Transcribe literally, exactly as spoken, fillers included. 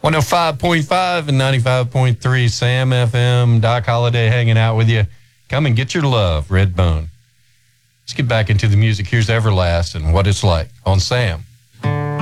one oh five point five and ninety-five point three Sam F M. Doc Holliday hanging out with you. Come and get your love, Redbone. Let's get back into the music. Here's Everlast and What It's Like on Sam.